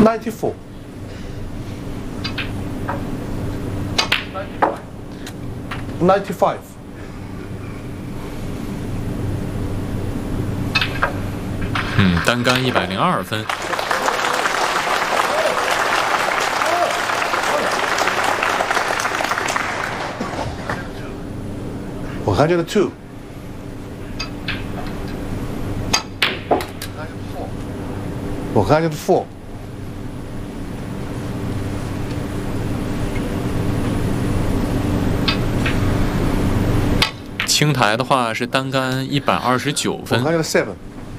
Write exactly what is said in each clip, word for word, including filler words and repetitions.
ninety-four. ninety-five. 嗯，单杆一百零二分。 one hundred two. one hundred four. 青台的话是单杆一百二十九分。 one hundred seven.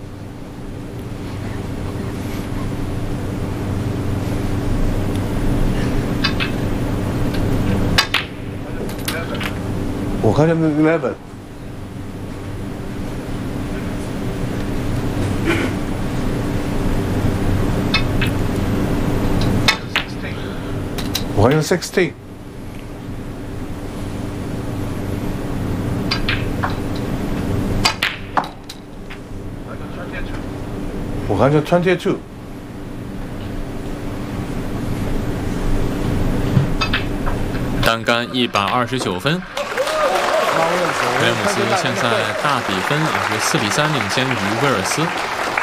one hundred eleven. one hundred sixteen. one hundred twenty-two. 单杆一百二十九分。威廉姆斯现在大比分也是四比三领先于威尔斯。